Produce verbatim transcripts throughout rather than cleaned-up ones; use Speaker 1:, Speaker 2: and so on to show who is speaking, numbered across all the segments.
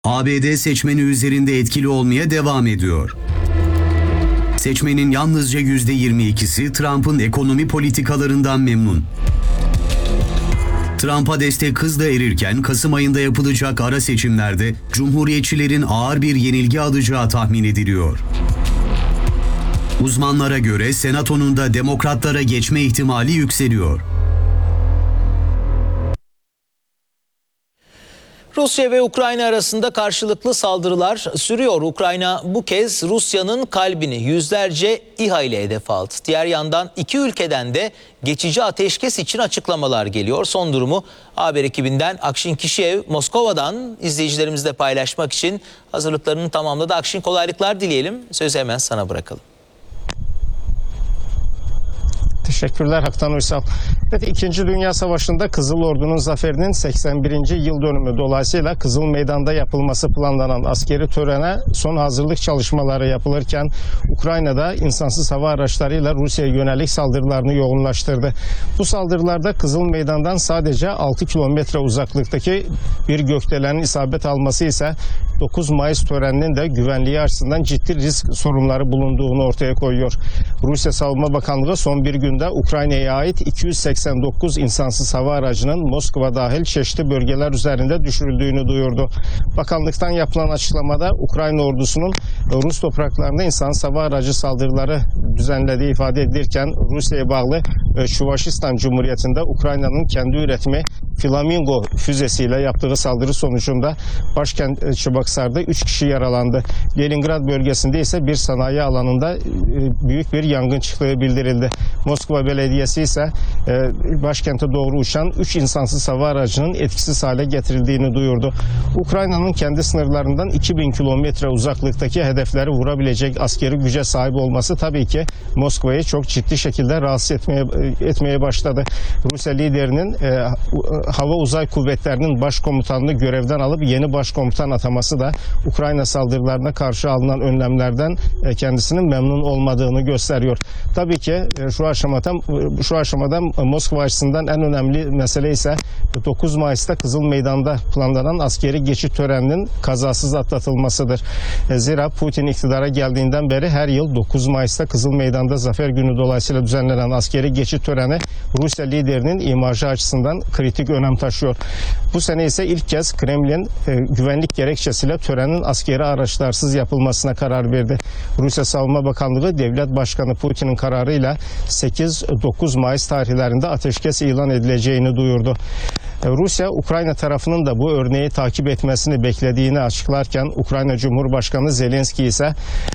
Speaker 1: A B D seçmeni üzerinde etkili olmaya devam ediyor. Seçmenin yalnızca yüzde yirmi ikisi Trump'ın ekonomi politikalarından memnun. Trump'a destek hızla erirken Kasım ayında yapılacak ara seçimlerde Cumhuriyetçilerin ağır bir yenilgi alacağı tahmin ediliyor. Uzmanlara göre Senato'nun da Demokratlara geçme ihtimali yükseliyor.
Speaker 2: Rusya ve Ukrayna arasında karşılıklı saldırılar sürüyor. Ukrayna bu kez Rusya'nın kalbini yüzlerce İHA ile hedef aldı. Diğer yandan iki ülkeden de geçici ateşkes için açıklamalar geliyor. Son durumu haber ekibinden Akşin Kişiyev Moskova'dan izleyicilerimizle paylaşmak için hazırlıklarını tamamladı. Akşin, kolaylıklar dileyelim. Sözü hemen sana bırakalım.
Speaker 3: Teşekkürler Haktan Uysal. Evet, İkinci Dünya Savaşı'nda Kızıl Ordu'nun zaferinin seksen birinci yıl dönümü dolayısıyla Kızıl Meydan'da yapılması planlanan askeri törene son hazırlık çalışmaları yapılırken Ukrayna'da insansız hava araçlarıyla Rusya'ya yönelik saldırılarını yoğunlaştırdı. Bu saldırılarda Kızıl Meydan'dan sadece altı kilometre uzaklıktaki bir gökdelenin isabet alması ise dokuz Mayıs töreninin de güvenliği açısından ciddi risk sorunları bulunduğunu ortaya koyuyor. Rusya Savunma Bakanlığı son bir günde Ukrayna'ya ait iki yüz seksen dokuz insansız hava aracının Moskova dahil çeşitli bölgeler üzerinde düşürüldüğünü duyurdu. Bakanlıktan yapılan açıklamada Ukrayna ordusunun Rus topraklarında insansız hava aracı saldırıları düzenlediği ifade edilirken Rusya'ya bağlı Şuvaşistan Cumhuriyeti'nde Ukrayna'nın kendi üretimi Flamingo füzesiyle yaptığı saldırı sonucunda başkent Çubaksar'da üç kişi yaralandı. Leningrad bölgesinde ise bir sanayi alanında büyük bir yangın çıktığı bildirildi. Moskova Belediyesi ise başkente doğru uçan üç insansız hava aracının etkisiz hale getirildiğini duyurdu. Ukrayna'nın kendi sınırlarından iki bin kilometre uzaklıktaki hedefleri vurabilecek askeri güce sahip olması tabii ki Moskova'yı çok ciddi şekilde rahatsız etmeye, etmeye başladı. Rusya liderinin e, Hava Uzay Kuvvetleri'nin başkomutanını görevden alıp yeni başkomutan ataması da Ukrayna saldırılarına karşı alınan önlemlerden e, kendisinin memnun olmadığını gösteriyor. Tabii ki e, şu aşamada şu aşamada Moskova açısından en önemli mesele ise dokuz Mayıs'ta Kızıl Meydan'da planlanan askeri geçit töreninin kazasız atlatılmasıdır. E, zira Putin iktidara geldiğinden beri her yıl dokuz Mayıs'ta Kızıl Meydan'da Zafer Günü dolayısıyla düzenlenen askeri geçit töreni Rusya liderinin imajı açısından kritik önem taşıyor. Bu sene ise ilk kez Kremlin e, güvenlik gerekçesiyle törenin askeri araçlarsız yapılmasına karar verdi. Rusya Savunma Bakanlığı Devlet Başkanı Putin'in kararıyla sekiz dokuz Mayıs tarihlerinde ateşkes ilan edileceğini duyurdu. Rusya, Ukrayna tarafının da bu örneği takip etmesini beklediğini açıklarken Ukrayna Cumhurbaşkanı Zelenski ise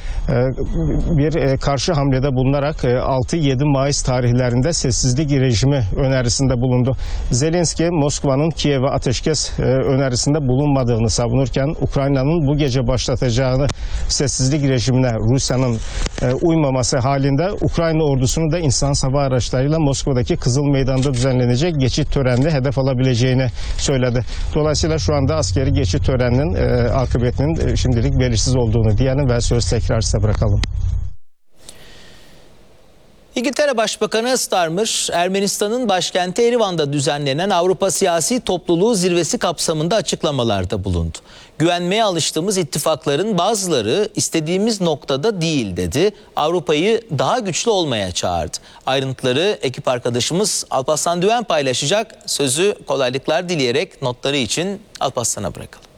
Speaker 3: bir karşı hamlede bulunarak altı yedi Mayıs tarihlerinde sessizlik rejimi önerisinde bulundu. Zelenski, Moskova'nın Kiev'e ateşkes önerisinde bulunmadığını savunurken Ukrayna'nın bu gece başlatacağını sessizlik rejimine Rusya'nın uymaması halinde Ukrayna ordusunu da insansız hava araçlarıyla Moskova'daki Kızıl Meydan'da düzenlenecek geçit törenine hedef alabileceğini söyledi. Dolayısıyla şu anda askeri geçit töreninin e, akıbetinin e, şimdilik belirsiz olduğunu diyelim ve söz tekrar size bırakalım.
Speaker 2: İngiltere Başbakanı Starmer, Ermenistan'ın başkenti Erivan'da düzenlenen Avrupa Siyasi Topluluğu zirvesi kapsamında açıklamalarda bulundu. Güvenmeye alıştığımız ittifakların bazıları istediğimiz noktada değil dedi. Avrupa'yı daha güçlü olmaya çağırdı. Ayrıntıları ekip arkadaşımız Alparslan Düven paylaşacak. Sözü kolaylıklar dileyerek notları için Alparslan'a bırakalım.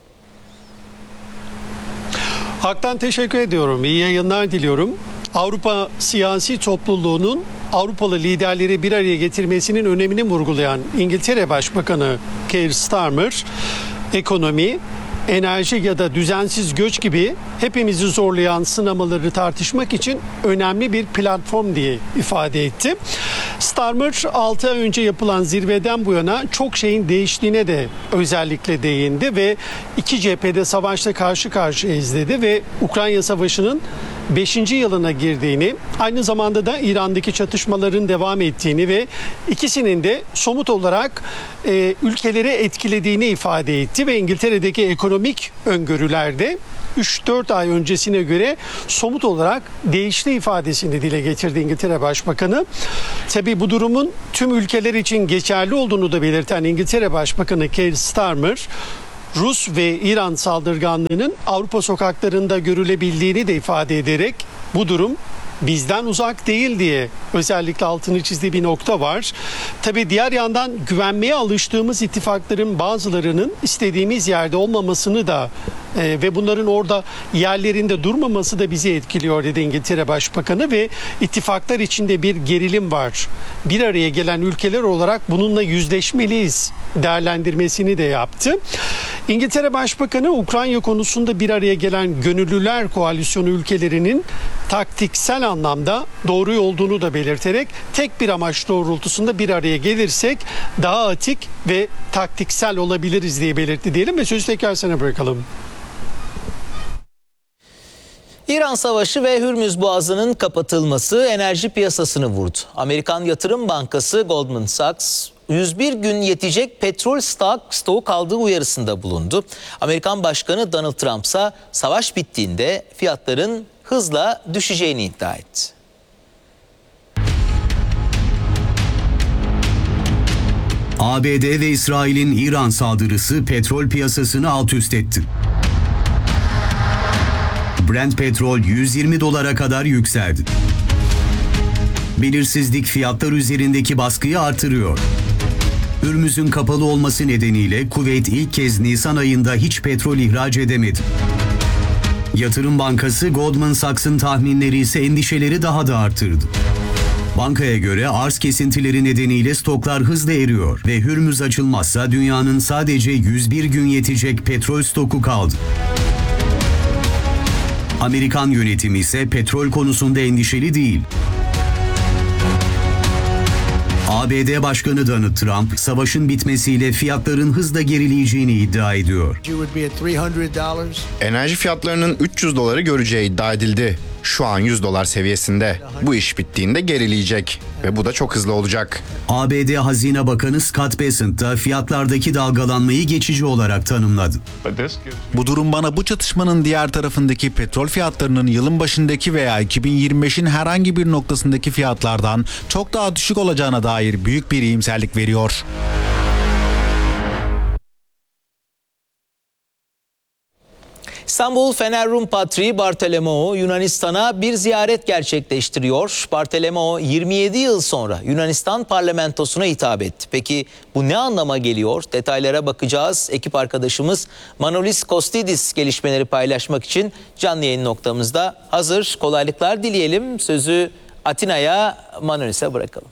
Speaker 4: Hak'tan teşekkür ediyorum. İyi yayınlar diliyorum. Avrupa Siyasi Topluluğu'nun Avrupalı liderleri bir araya getirmesinin önemini vurgulayan İngiltere Başbakanı Keir Starmer, ekonomi, enerji ya da düzensiz göç gibi hepimizi zorlayan sınamaları tartışmak için önemli bir platform diye ifade etti. Starmer altı ay önce yapılan zirveden bu yana çok şeyin değiştiğine de özellikle değindi ve iki cephede savaşla karşı karşıyayız dedi ve Ukrayna Savaşı'nın beşinci yılına girdiğini, aynı zamanda da İran'daki çatışmaların devam ettiğini ve ikisinin de somut olarak e, ülkeleri etkilediğini ifade etti ve İngiltere'deki ekonomik öngörülerde üç dört ay öncesine göre somut olarak değişti ifadesini dile getirdi İngiltere Başbakanı. Tabii bu durumun tüm ülkeler için geçerli olduğunu da belirten İngiltere Başbakanı Keir Starmer, Rus ve İran saldırganlığının Avrupa sokaklarında görülebildiğini de ifade ederek bu durum bizden uzak değil diye özellikle altını çizdiği bir nokta var. Tabii diğer yandan güvenmeye alıştığımız ittifakların bazılarının istediğimiz yerde olmamasını da e, ve bunların orada yerlerinde durmaması da bizi etkiliyor dedi İngiltere Başbakanı ve ittifaklar içinde bir gerilim var. Bir araya gelen ülkeler olarak bununla yüzleşmeliyiz değerlendirmesini de yaptı. İngiltere Başbakanı Ukrayna konusunda bir araya gelen Gönüllüler Koalisyonu ülkelerinin taktiksel anlamda doğru olduğunu da belirterek tek bir amaç doğrultusunda bir araya gelirsek daha atik ve taktiksel olabiliriz diye belirtti diyelim ve sözü tekrar sana bırakalım.
Speaker 2: İran Savaşı ve Hürmüz Boğazı'nın kapatılması enerji piyasasını vurdu. Amerikan Yatırım Bankası Goldman Sachs yüz bir gün yetecek petrol stok, stoğu kaldığı uyarısında bulundu. Amerikan Başkanı Donald Trump ise savaş bittiğinde fiyatların hızla düşeceğini iddia etti.
Speaker 1: A B D ve İsrail'in İran saldırısı petrol piyasasını alt üst etti. Brent petrol yüz yirmi dolara kadar yükseldi. Belirsizlik fiyatlar üzerindeki baskıyı artırıyor. Hürmüz'ün kapalı olması nedeniyle Kuveyt ilk kez Nisan ayında hiç petrol ihraç edemedi. Yatırım Bankası Goldman Sachs'ın tahminleri ise endişeleri daha da artırdı. Bankaya göre arz kesintileri nedeniyle stoklar hızla eriyor ve Hürmüz açılmazsa dünyanın sadece yüz bir gün yetecek petrol stoku kaldı. Amerikan yönetimi ise petrol konusunda endişeli değil. A B D Başkanı Donald Trump, savaşın bitmesiyle fiyatların hızla gerileyeceğini iddia ediyor.
Speaker 5: Enerji fiyatlarının üç yüz doları göreceği iddia edildi. Şu an yüz dolar seviyesinde. Bu iş bittiğinde gerileyecek ve bu da çok hızlı olacak.
Speaker 1: A B D Hazine Bakanı Scott Bessent da fiyatlardaki dalgalanmayı geçici olarak tanımladı.
Speaker 6: Bu durum bana bu çatışmanın diğer tarafındaki petrol fiyatlarının yılın başındaki veya iki bin yirmi beşin herhangi bir noktasındaki fiyatlardan çok daha düşük olacağına dair büyük bir iyimserlik veriyor.
Speaker 2: İstanbul Fener Rum Patriği Bartolomeo Yunanistan'a bir ziyaret gerçekleştiriyor. Bartolomeo yirmi yedi yıl sonra Yunanistan parlamentosuna hitap etti. Peki bu ne anlama geliyor? Detaylara bakacağız. Ekip arkadaşımız Manolis Kostidis gelişmeleri paylaşmak için canlı yayın noktamızda hazır. Kolaylıklar dileyelim. Sözü Atina'ya, Manolis'e bırakalım.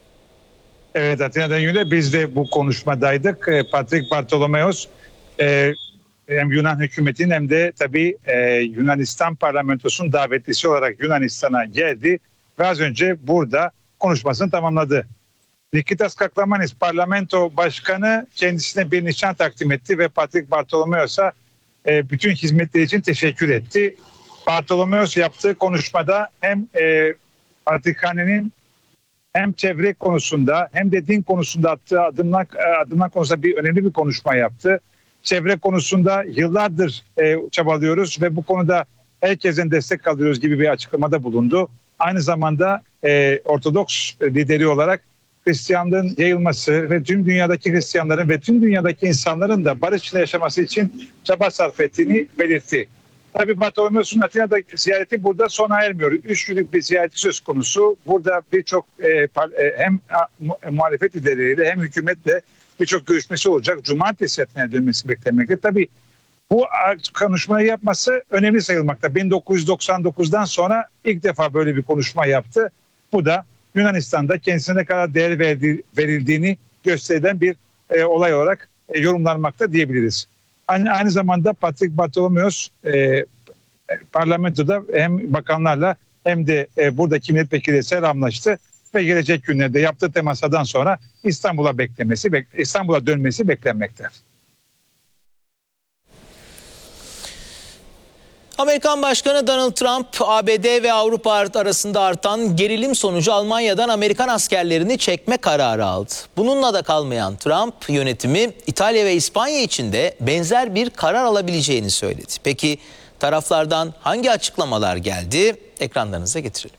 Speaker 7: Evet, Atina'dan yine biz de bu konuşmadaydık. Patrick Bartolomeos e, hem Yunan hükümetinin hem de tabii e, Yunanistan parlamentosunun davetlisi olarak Yunanistan'a geldi ve az önce burada konuşmasını tamamladı. Nikitas Kaklamanis parlamento başkanı kendisine bir nişan takdim etti ve Patrick Bartolomeos'a e, bütün hizmetleri için teşekkür etti. Bartolomeos yaptığı konuşmada hem e, Patrikhane'nin hem çevre konusunda hem de din konusunda attığı adımlar, adımlar konusunda bir önemli bir konuşma yaptı. Çevre konusunda yıllardır e, çabalıyoruz ve bu konuda herkesten destek alıyoruz gibi bir açıklamada bulundu. Aynı zamanda e, Ortodoks lideri olarak Hristiyanlığın yayılması ve tüm dünyadaki Hristiyanların ve tüm dünyadaki insanların da barış içinde yaşaması için çaba sarf ettiğini belirtti. Tabii Bartolomeos'un Atina'da ziyareti burada sona ermiyor. Üç günlük bir ziyareti söz konusu. Burada birçok e, hem muhalefet lideriyle hem hükümetle birçok görüşmesi olacak. Cumartesi Atina'ya dönmesi beklenmekte. Tabii bu konuşmayı yapması önemli sayılmakta. bin dokuz yüz doksan dokuzdan sonra ilk defa böyle bir konuşma yaptı. Bu da Yunanistan'da kendisine ne kadar değer verdiği, verildiğini gösteren bir e, olay olarak e, yorumlanmakta diyebiliriz. Aynı, aynı zamanda Patrick Bartolomeos e, parlamentoda hem bakanlarla hem de e, buradaki milletvekiliyle selamlaştı ve gelecek günlerde yaptığı temaslardan sonra İstanbul'a beklemesi, İstanbul'a dönmesi beklenmekte.
Speaker 2: Amerikan Başkanı Donald Trump, A B D ve Avrupa arasında artan gerilim sonucu Almanya'dan Amerikan askerlerini çekme kararı aldı. Bununla da kalmayan Trump yönetimi İtalya ve İspanya için de benzer bir karar alabileceğini söyledi. Peki taraflardan hangi açıklamalar geldi? Ekranlarınıza getirelim.